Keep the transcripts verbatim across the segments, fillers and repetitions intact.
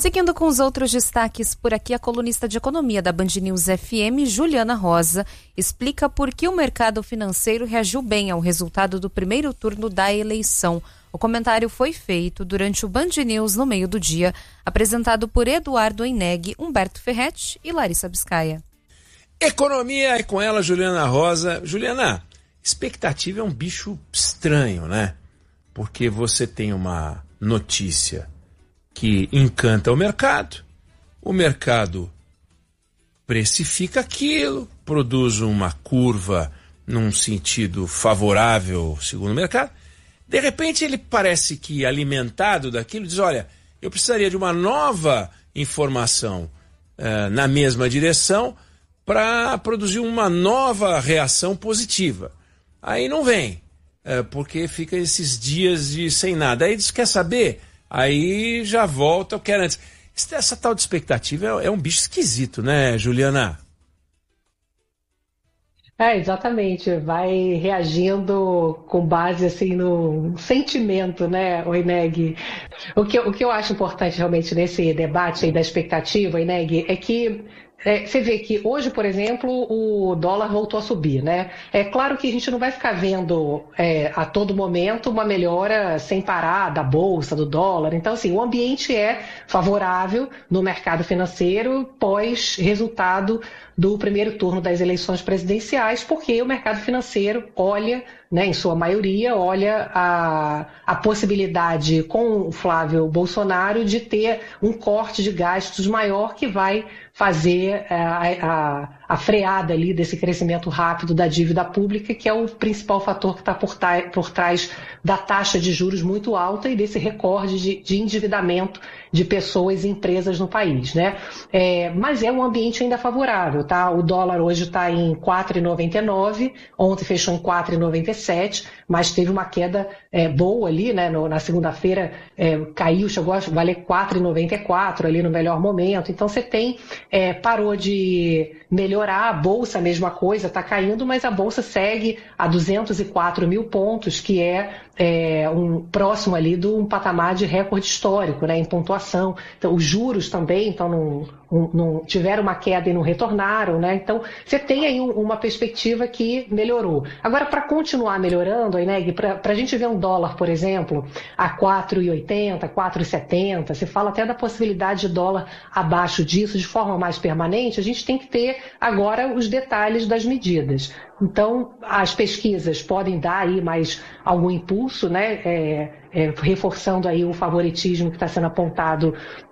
Seguindo com os outros destaques por aqui, a colunista de economia da Band News F M, Juliana Rosa, explica por que o mercado financeiro reagiu bem ao resultado do primeiro turno da eleição. O comentário foi feito durante o Band News no meio do dia, apresentado por Eduardo Oineg, Humberto Ferretti e Larissa Biscaia. Economia é com ela, Juliana Rosa. Juliana, expectativa é um bicho estranho, né? Porque você tem uma notícia que encanta o mercado, o mercado precifica aquilo, produz uma curva num sentido favorável, segundo o mercado. De repente ele parece que, alimentado daquilo, diz, olha, eu precisaria de uma nova informação uh, na mesma direção para produzir uma nova reação positiva. Aí não vem, uh, porque fica esses dias de sem nada. Aí diz, quer saber? Aí já volta o que era antes. Essa tal de expectativa é, é um bicho esquisito, né, Juliana? É, exatamente. Vai reagindo com base assim no sentimento, né, Oineg? O que, o que eu acho importante realmente nesse debate aí da expectativa, Oineg, é que É, você vê que hoje, por exemplo, o dólar voltou a subir, né? É claro que a gente não vai ficar vendo é, a todo momento uma melhora sem parar da bolsa, do dólar. Então, assim, o ambiente é favorável no mercado financeiro pós resultado do primeiro turno das eleições presidenciais, porque o mercado financeiro olha, né, em sua maioria, olha a, a possibilidade com o Flávio Bolsonaro de ter um corte de gastos maior que vai fazer a, a, a freada ali desse crescimento rápido da dívida pública, que é o principal fator que está por, por trás da taxa de juros muito alta e desse recorde de, de endividamento de pessoas e empresas no país, né? É, mas é um ambiente ainda favorável, tá? O dólar hoje está em quatro reais e noventa e nove centavos, ontem fechou em quatro reais e noventa e sete centavos, mas teve uma queda é, boa ali, né? No, na segunda-feira é, caiu, chegou a valer quatro reais e noventa e quatro centavos ali no melhor momento. Então você tem, é, parou de melhorar, a Bolsa a mesma coisa, está caindo, mas a Bolsa segue a duzentos e quatro mil pontos, que é, é um próximo ali de um patamar de recorde histórico, né, em pontuação. Então, os juros também então, não, não tiveram uma queda e não retornaram, né? Então, você tem aí um, uma perspectiva que melhorou. Agora, para continuar melhorando, Oineg, para a gente ver um dólar, por exemplo, a quatro reais e oitenta centavos, quatro reais e setenta centavos, você fala até da possibilidade de dólar abaixo disso, de forma mais permanente, a gente tem que ter agora os detalhes das medidas. Então, as pesquisas podem dar aí mais algum impulso, né? É, é, reforçando aí o favoritismo que está sendo apontado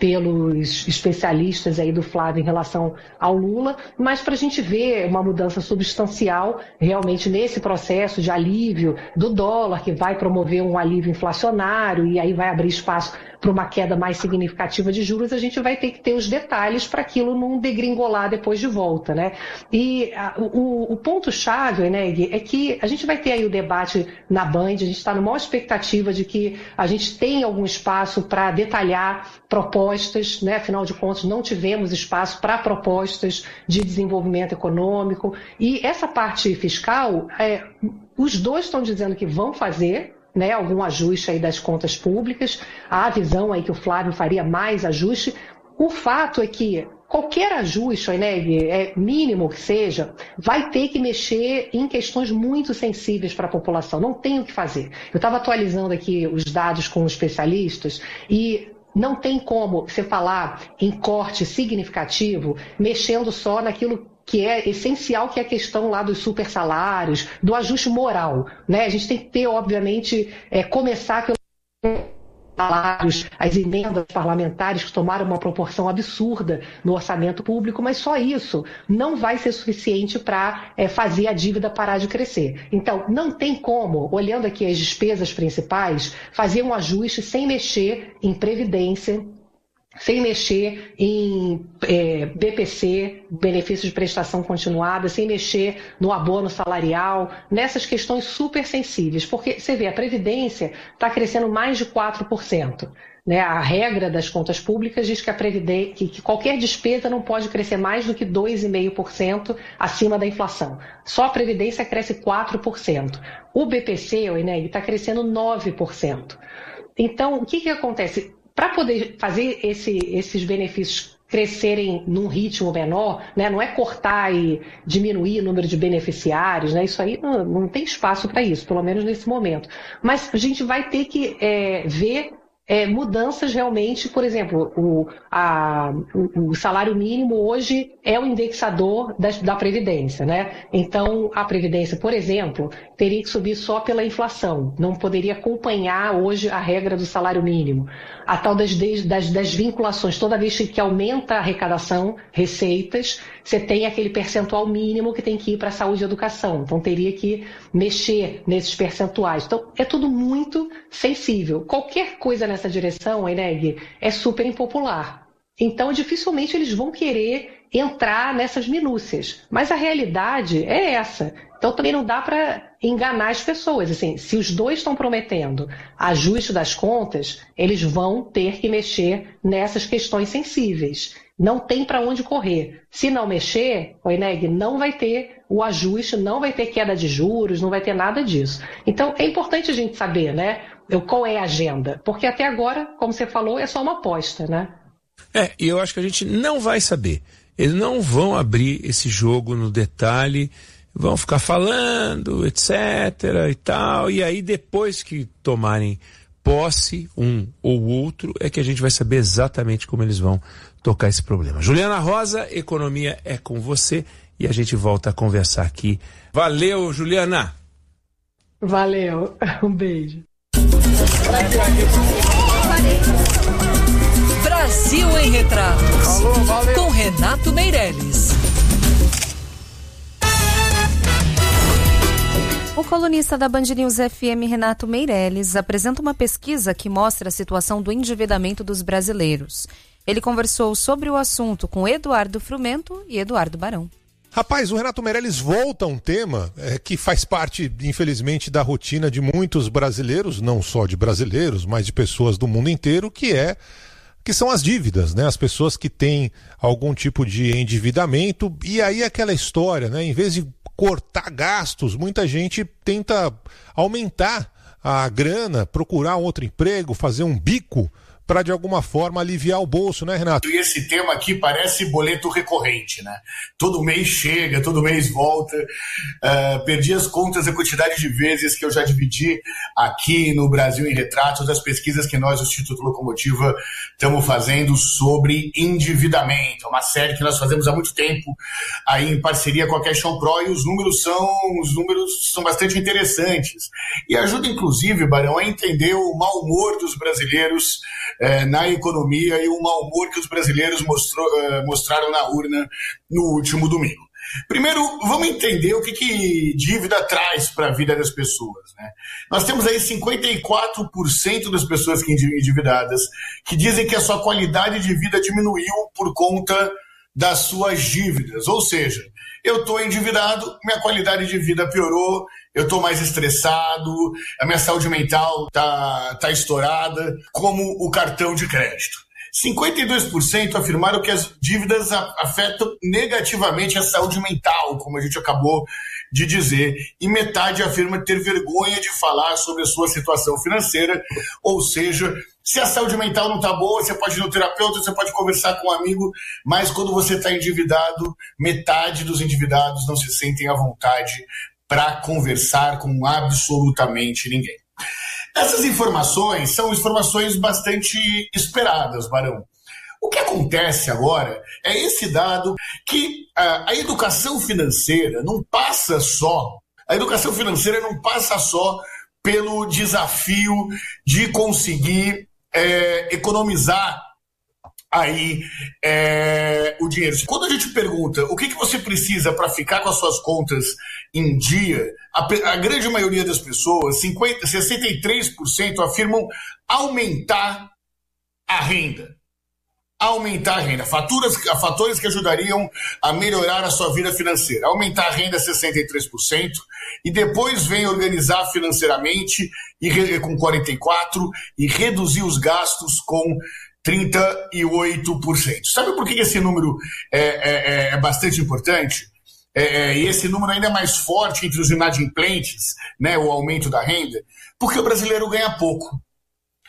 pelos especialistas aí do Flávio em relação ao Lula, mas para a gente ver uma mudança substancial realmente nesse processo de alívio do dólar, que vai promover um alívio inflacionário e aí vai abrir espaço para uma queda mais significativa de juros, a gente vai ter que ter os detalhes para aquilo não degringolar depois de volta, né? E a, o, o ponto-chave, Oineg, é que a gente vai ter aí o debate na Band, a gente está numa maior expectativa de que a gente tenha algum espaço para detalhar propostas, né? Afinal de contas, não tivemos espaço para propostas de desenvolvimento econômico. E essa parte fiscal, é, os dois estão dizendo que vão fazer, né, algum ajuste aí das contas públicas, a visão aí que o Flávio faria mais ajuste. O fato é que qualquer ajuste, Oineg, é mínimo que seja, vai ter que mexer em questões muito sensíveis para a população, não tem o que fazer. Eu estava atualizando aqui os dados com os especialistas e não tem como você falar em corte significativo mexendo só naquilo que é essencial, que é a questão lá dos super salários, do ajuste moral, né? A gente tem que ter, obviamente, é, começar pelos salários, as emendas parlamentares que tomaram uma proporção absurda no orçamento público, mas só isso não vai ser suficiente para é, fazer a dívida parar de crescer. Então, não tem como, olhando aqui as despesas principais, fazer um ajuste sem mexer em previdência, sem mexer em é, B P C, benefício de prestação continuada, sem mexer no abono salarial, nessas questões super sensíveis, porque você vê, a Previdência está crescendo mais de quatro por cento. Né? A regra das contas públicas diz que, a Previdência, que, que qualquer despesa não pode crescer mais do que dois vírgula cinco por cento acima da inflação. Só a Previdência cresce quatro por cento. O B P C, o Oineg, está crescendo nove por cento. Então, o que, que acontece? para poder fazer esse, esses benefícios crescerem num ritmo menor, né? Não é cortar e diminuir o número de beneficiários, né? Isso aí não, não tem espaço para isso, pelo menos nesse momento. Mas a gente vai ter que é, ver é, mudanças realmente, por exemplo, o, a, o, o salário mínimo hoje é o indexador da, da Previdência, né? Então, a Previdência, por exemplo, teria que subir só pela inflação, não poderia acompanhar hoje a regra do salário mínimo. A tal das, das, das vinculações, toda vez que aumenta a arrecadação, receitas, você tem aquele percentual mínimo que tem que ir para a saúde e educação. Então, teria que mexer nesses percentuais. Então, é tudo muito sensível. Qualquer coisa nessa direção, Eneg, é super impopular. Então, dificilmente eles vão querer entrar nessas minúcias. Mas a realidade é essa. Então, também não dá para enganar as pessoas. Assim, se os dois estão prometendo ajuste das contas, eles vão ter que mexer nessas questões sensíveis. Não tem para onde correr. Se não mexer, o Eneg, não vai ter o ajuste, não vai ter queda de juros, não vai ter nada disso. Então, é importante a gente saber, né, qual é a agenda. Porque até agora, como você falou, é só uma aposta, né? É, e eu acho que a gente não vai saber. Eles não vão abrir esse jogo no detalhe, vão ficar falando, etc e tal, e aí depois que tomarem posse, um ou outro, é que a gente vai saber exatamente como eles vão tocar esse problema. Juliana Rosa, Economia é com você, e a gente volta a conversar aqui. Valeu, Juliana! Valeu, um beijo. Brasil em Retratos. Alô, valeu. Com Renato Meireles. O colunista da Band News F M, Renato Meireles, apresenta uma pesquisa que mostra a situação do endividamento dos brasileiros. Ele conversou sobre o assunto com Eduardo Frumento e Eduardo Barão. Rapaz, o Renato Meireles volta a um tema é, que faz parte, infelizmente, da rotina de muitos brasileiros, não só de brasileiros, mas de pessoas do mundo inteiro, que é que são as dívidas, né? As pessoas que têm algum tipo de endividamento, e aí aquela história, né? Em vez de cortar gastos, muita gente tenta aumentar a grana, procurar um outro emprego, fazer um bico para de alguma forma aliviar o bolso, né, Renato? E esse tema aqui parece boleto recorrente, né? Todo mês chega, todo mês volta. Uh, perdi as contas da quantidade de vezes que eu já dividi aqui no Brasil em Retratos das pesquisas que nós, o Instituto Locomotiva, estamos fazendo sobre endividamento. É uma série que nós fazemos há muito tempo, aí em parceria com a Cash on Pro, e os números são, os números são bastante interessantes. E ajuda, inclusive, Barão, a entender o mau humor dos brasileiros É, na economia e o mau humor que os brasileiros mostrou, uh, mostraram na urna no último domingo. Primeiro, vamos entender o que, que dívida traz para a vida das pessoas, né? Nós temos aí cinquenta e quatro por cento das pessoas que endividadas que dizem que a sua qualidade de vida diminuiu por conta das suas dívidas. Ou seja, eu estou endividado, minha qualidade de vida piorou, eu estou mais estressado, a minha saúde mental está tá estourada, como o cartão de crédito. cinquenta e dois por cento afirmaram que as dívidas afetam negativamente a saúde mental, como a gente acabou de dizer, e metade afirma ter vergonha de falar sobre a sua situação financeira, ou seja, se a saúde mental não está boa, você pode ir no terapeuta, você pode conversar com um amigo, mas quando você está endividado, metade dos endividados não se sentem à vontade para conversar com absolutamente ninguém. Essas informações são informações bastante esperadas, Barão. O que acontece agora é esse dado que a, a educação financeira não passa só, a educação financeira não passa só pelo desafio de conseguir é, economizar aí é, o dinheiro. Quando a gente pergunta o que, que você precisa para ficar com as suas contas em dia, a, a grande maioria das pessoas, cinquenta, sessenta e três por cento, afirmam aumentar a renda. Aumentar a renda. Faturas, fatores que ajudariam a melhorar a sua vida financeira. Aumentar a renda sessenta e três por cento e depois vem organizar financeiramente e, com quarenta e quatro por cento e reduzir os gastos com trinta e oito por cento. Sabe por que esse número é, é, é bastante importante? É, e esse número ainda é mais forte entre os inadimplentes, né, o aumento da renda? Porque o brasileiro ganha pouco.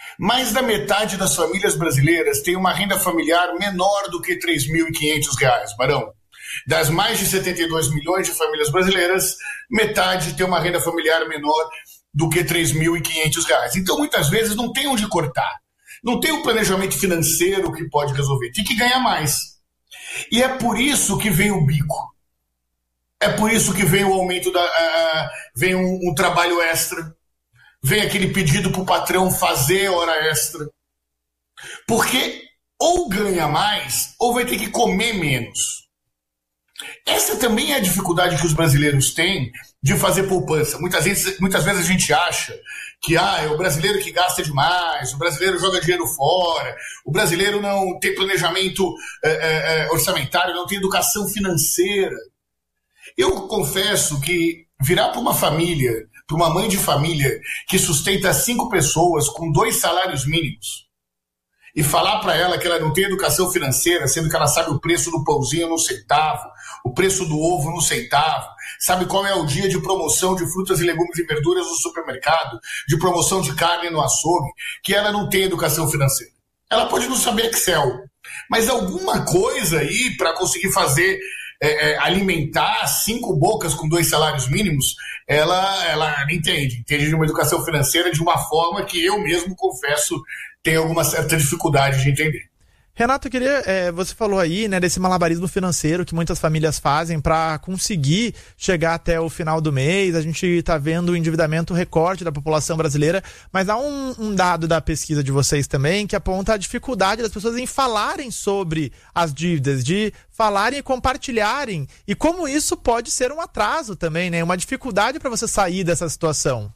Mais da metade das famílias brasileiras tem uma renda familiar menor do que três mil e quinhentos reais, Barão. Das mais de setenta e dois milhões de famílias brasileiras, metade tem uma renda familiar menor do que três mil e quinhentos reais. Então, muitas vezes, não tem onde cortar. Não tem um planejamento financeiro que pode resolver. Tem que ganhar mais. E é por isso que vem o bico. É por isso que vem o aumento da... Uh, vem um, um trabalho extra. Vem aquele pedido para o patrão fazer hora extra. Porque ou ganha mais, ou vai ter que comer menos. Essa também é a dificuldade que os brasileiros têm de fazer poupança. Muitas vezes, muitas vezes a gente acha que ah, é o brasileiro que gasta demais, o brasileiro joga dinheiro fora, o brasileiro não tem planejamento é, é, orçamentário, não tem educação financeira. Eu confesso que virar para uma família, para uma mãe de família que sustenta cinco pessoas com dois salários mínimos, e falar para ela que ela não tem educação financeira, sendo que ela sabe o preço do pãozinho no centavo, o preço do ovo no centavo, sabe qual é o dia de promoção de frutas e legumes e verduras no supermercado, de promoção de carne no açougue, que ela não tem educação financeira. Ela pode não saber Excel, mas alguma coisa aí para conseguir fazer, é, é, alimentar cinco bocas com dois salários mínimos, ela, ela entende, entende de uma educação financeira de uma forma que eu mesmo confesso tem alguma certa dificuldade de entender. Renato, eu queria, é, você falou aí, né, desse malabarismo financeiro que muitas famílias fazem para conseguir chegar até o final do mês. A gente está vendo o endividamento recorde da população brasileira, mas há um, um dado da pesquisa de vocês também que aponta a dificuldade das pessoas em falarem sobre as dívidas, de falarem e compartilharem, e como isso pode ser um atraso também, né, uma dificuldade para você sair dessa situação.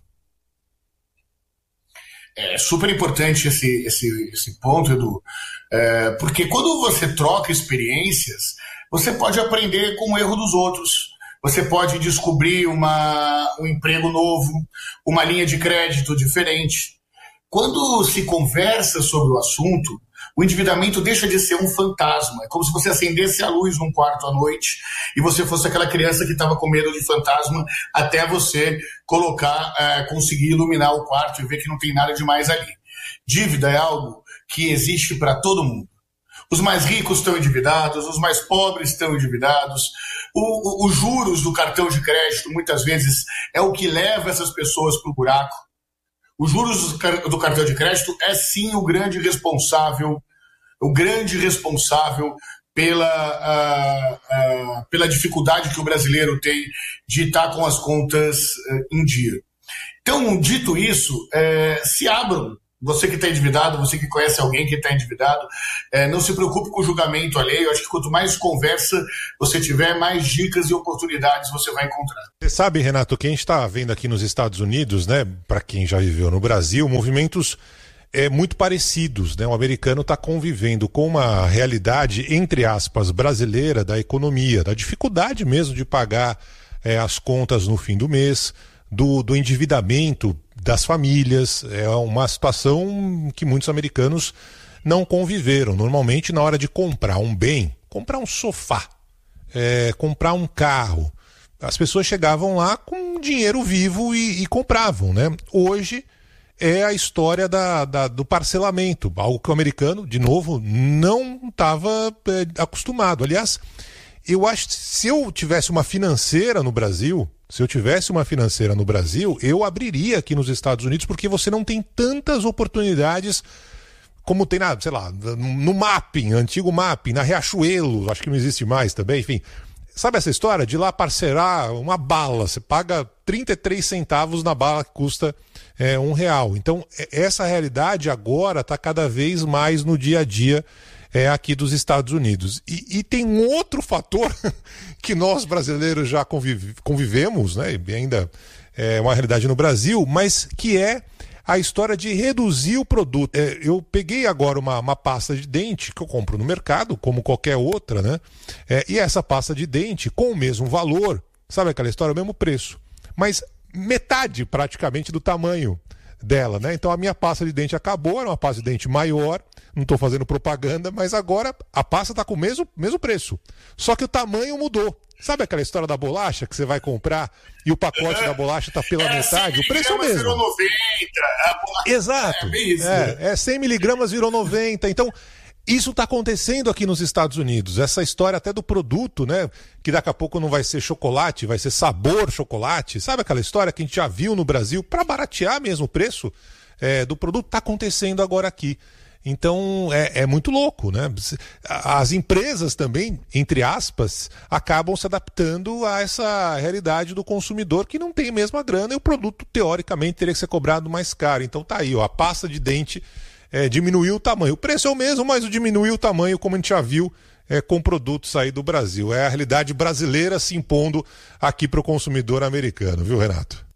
É super importante esse, esse, esse ponto, Edu, é, porque quando você troca experiências, você pode aprender com o erro dos outros, você pode descobrir uma, um emprego novo, uma linha de crédito diferente. Quando se conversa sobre o assunto, o endividamento deixa de ser um fantasma. É como se você acendesse a luz num quarto à noite e você fosse aquela criança que estava com medo de fantasma até você colocar, é, conseguir iluminar o quarto e ver que não tem nada demais ali. Dívida é algo que existe para todo mundo. Os mais ricos estão endividados, os mais pobres estão endividados. O, o, os juros do cartão de crédito, muitas vezes, é o que leva essas pessoas para o buraco. Os juros do cartão de crédito é sim o grande responsável, o grande responsável pela, uh, uh, pela dificuldade que o brasileiro tem de estar com as contas uh, em dia. Então, dito isso, uh, se abram. Você que está endividado, você que conhece alguém que está endividado, é, não se preocupe com o julgamento alheio. Acho que quanto mais conversa você tiver, mais dicas e oportunidades você vai encontrar. Você sabe, Renato, que a gente está vendo aqui nos Estados Unidos, né, para quem já viveu no Brasil, movimentos é, muito parecidos, né? O americano está convivendo com uma realidade, entre aspas, brasileira da economia, da dificuldade mesmo de pagar é, as contas no fim do mês, do, do endividamento das famílias. É uma situação que muitos americanos não conviveram. Normalmente, na hora de comprar um bem, comprar um sofá, é, comprar um carro, as pessoas chegavam lá com dinheiro vivo e, e compravam, né? Hoje é a história da, da, do parcelamento, algo que o americano, de novo, não estava é, acostumado. Aliás, eu acho que se eu tivesse uma financeira no Brasil, se eu tivesse uma financeira no Brasil, eu abriria aqui nos Estados Unidos, porque você não tem tantas oportunidades como tem na, sei lá, no Mapping, antigo Mapping, na Riachuelo, acho que não existe mais também, enfim. Sabe essa história de ir lá parcelar uma bala? Você paga trinta e três centavos na bala que custa é, um real. Então, essa realidade agora está cada vez mais no dia a dia é, aqui dos Estados Unidos. E, e tem um outro fator que nós brasileiros já convive, convivemos, né? E ainda é uma realidade no Brasil, mas que é a história de reduzir o produto. É, eu peguei agora uma, uma pasta de dente que eu compro no mercado, como qualquer outra, né? É, e essa pasta de dente, com o mesmo valor, sabe aquela história, o mesmo preço, mas metade praticamente do tamanho dela, né? Então a minha pasta de dente acabou, era uma pasta de dente maior, não estou fazendo propaganda, mas agora a pasta está com o mesmo, mesmo preço. Só que o tamanho mudou. Sabe aquela história da bolacha que você vai comprar e o pacote é, da bolacha está pela é, metade? O preço é o mesmo. Virou noventa. A bolacha... Exato. É, isso. é, é cem miligramas virou noventa. Então, isso está acontecendo aqui nos Estados Unidos. Essa história até do produto, né? Que daqui a pouco não vai ser chocolate, vai ser sabor chocolate. Sabe aquela história que a gente já viu no Brasil para baratear mesmo o preço é, do produto? Está acontecendo agora aqui. Então é, é muito louco, né? As empresas também, entre aspas, acabam se adaptando a essa realidade do consumidor que não tem a mesma grana e o produto, teoricamente, teria que ser cobrado mais caro. Então tá aí, ó, a pasta de dente é, diminuiu o tamanho. O preço é o mesmo, mas diminuiu o tamanho, como a gente já viu é, com produtos aí do Brasil. É a realidade brasileira se impondo aqui para o consumidor americano, viu, Renato?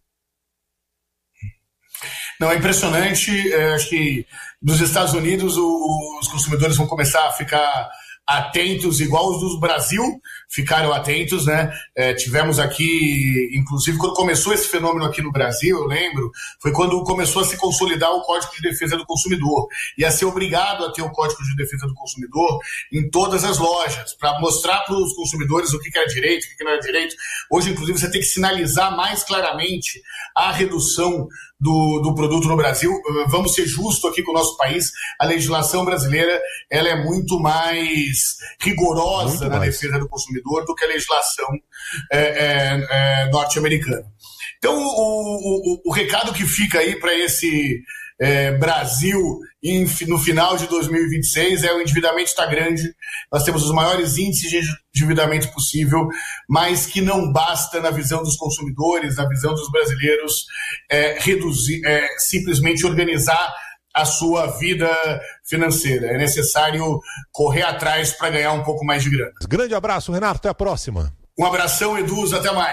Não, é impressionante. É, acho que nos Estados Unidos o, os consumidores vão começar a ficar atentos, igual os do Brasil ficaram atentos, né? É, tivemos aqui, inclusive, quando começou esse fenômeno aqui no Brasil, eu lembro, foi quando começou a se consolidar o Código de Defesa do Consumidor. E a ser obrigado a ter o Código de Defesa do Consumidor em todas as lojas, para mostrar para os consumidores o que era direito, o que não era direito. Hoje, inclusive, você tem que sinalizar mais claramente a redução Do, do produto no Brasil. Vamos ser justos aqui com o nosso país, a legislação brasileira ela é muito mais rigorosa muito na mais. defesa do consumidor do que a legislação é, é, é, norte-americana. Então o, o, o recado que fica aí para esse é, Brasil em, no final de dois mil e vinte e seis é: o endividamento está grande, nós temos os maiores índices de endividamento possível, mas que não basta, na visão dos consumidores, na visão dos brasileiros, é, reduzir, é, simplesmente organizar a sua vida financeira. É necessário correr atrás para ganhar um pouco mais de grana. Grande abraço, Renato, até a próxima. Um abração, Eduz, até mais.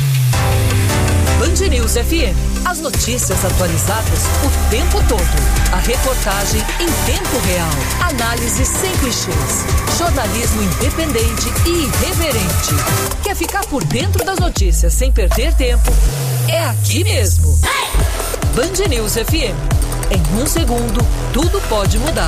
Band News F M. As notícias atualizadas o tempo todo. A reportagem em tempo real. Análise sem clichês. Jornalismo independente e irreverente. Quer ficar por dentro das notícias sem perder tempo? É aqui mesmo. Band News F M. Em um segundo, tudo pode mudar.